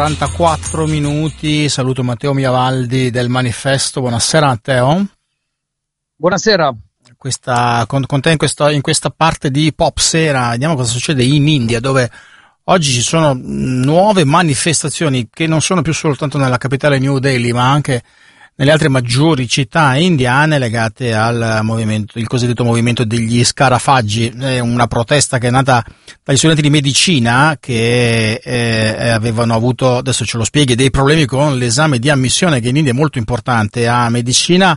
44 minuti, saluto Matteo Miavaldi del Manifesto. Buonasera Matteo. Buonasera. Con te in questa parte di Pop Sera, vediamo cosa succede in India, dove oggi ci sono nuove manifestazioni che non sono più soltanto nella capitale New Delhi, ma anche nelle altre maggiori città indiane legate al movimento, il cosiddetto movimento degli scarafaggi. È una protesta che è nata dagli studenti di medicina che avevano avuto, adesso ce lo spieghi, dei problemi con l'esame di ammissione, che in India è molto importante, a medicina,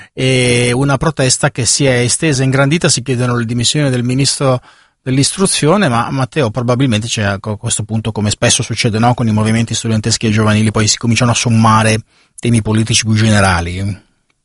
e una protesta che si è estesa, ingrandita. Si chiedono le dimissioni del ministro dell'istruzione, ma Matteo, probabilmente c'è a questo punto, come spesso succede, no, con i movimenti studenteschi e giovanili, poi si cominciano a sommare temi politici più generali.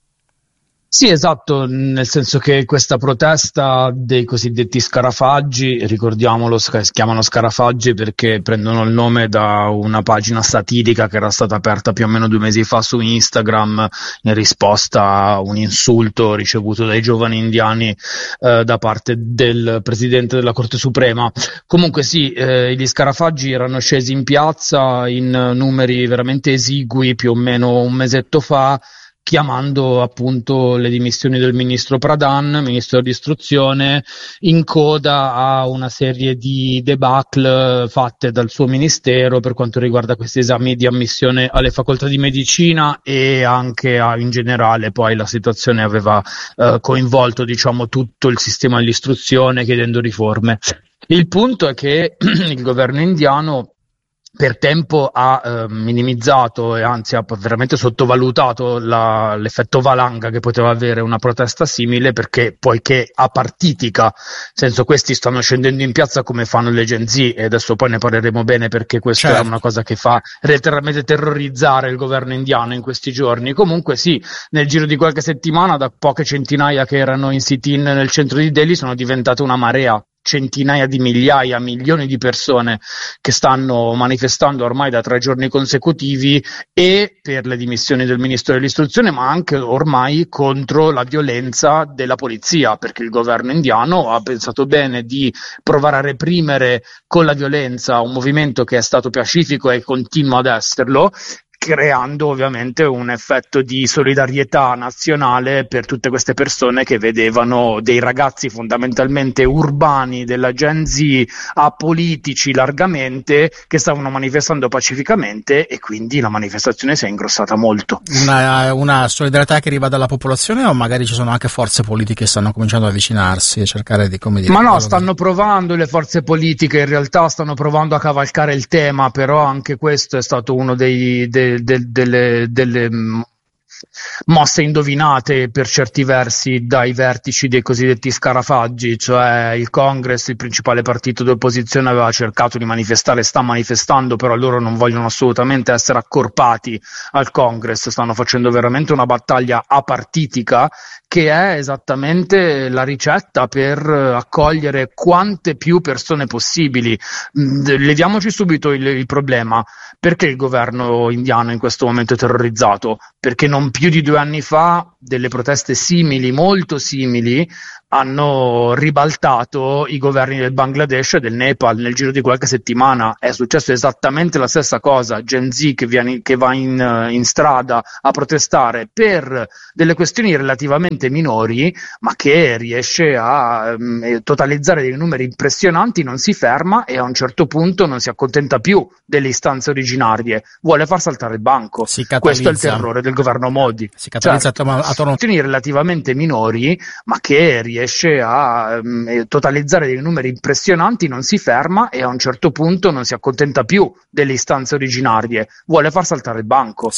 Sì, esatto, nel senso che questa protesta dei cosiddetti scarafaggi, ricordiamolo, si chiamano scarafaggi perché prendono il nome da una pagina satirica che era stata aperta più o meno 2 mesi fa su Instagram in risposta a un insulto ricevuto dai giovani indiani da parte del presidente della Corte Suprema. Comunque sì, gli scarafaggi erano scesi in piazza in numeri veramente esigui più o meno un mesetto fa, chiamando appunto le dimissioni del ministro Pradhan, ministro dell'istruzione, in coda a una serie di debacle fatte dal suo ministero per quanto riguarda questi esami di ammissione alle facoltà di medicina, e anche in generale poi la situazione aveva coinvolto, diciamo, tutto il sistema dell'istruzione, chiedendo riforme. Il punto è che il governo indiano per tempo ha minimizzato e anzi ha veramente sottovalutato l'effetto valanga che poteva avere una protesta simile, perché poiché apartitica, nel senso, questi stanno scendendo in piazza come fanno le Gen Z, e adesso poi ne parleremo bene, perché questa è una cosa che fa letteralmente terrorizzare il governo indiano in questi giorni. Comunque sì, nel giro di qualche settimana, da poche centinaia che erano in sit-in nel centro di Delhi, sono diventate una marea. Centinaia di migliaia, milioni di persone che stanno manifestando ormai da 3 giorni consecutivi, e per le dimissioni del ministro dell'istruzione, ma anche ormai contro la violenza della polizia, perché il governo indiano ha pensato bene di provare a reprimere con la violenza un movimento che è stato pacifico e continua ad esserlo, creando ovviamente un effetto di solidarietà nazionale per tutte queste persone che vedevano dei ragazzi fondamentalmente urbani della Gen Z, apolitici largamente, che stavano manifestando pacificamente, e quindi la manifestazione si è ingrossata molto. Una solidarietà che arriva dalla popolazione, o magari ci sono anche forze politiche che stanno cominciando ad avvicinarsi e cercare di, come dire... Ma no, stanno provando, le forze politiche in realtà stanno provando a cavalcare il tema, però anche questo è stato uno delle mosse indovinate per certi versi dai vertici dei cosiddetti scarafaggi, cioè il Congress, il principale partito di opposizione, aveva cercato di manifestare, sta manifestando, però loro non vogliono assolutamente essere accorpati al Congress, stanno facendo veramente una battaglia apartitica, che è esattamente la ricetta per accogliere quante più persone possibili. Leviamoci subito il problema: perché il governo indiano in questo momento è terrorizzato? Perché non più di 2 anni fa delle proteste simili, molto simili, hanno ribaltato i governi del Bangladesh e del Nepal nel giro di qualche settimana. È successo esattamente la stessa cosa: Gen Z che va in strada a protestare per delle questioni relativamente minori, ma che riesce a totalizzare dei numeri impressionanti, non si ferma e a un certo punto non si accontenta più delle istanze originarie, vuole far saltare il banco. Questo è il terrore del governo Modi. Si catalizza attorno questioni relativamente minori, ma che riesce a totalizzare dei numeri impressionanti, non si ferma e a un certo punto non si accontenta più delle istanze originarie, vuole far saltare il banco.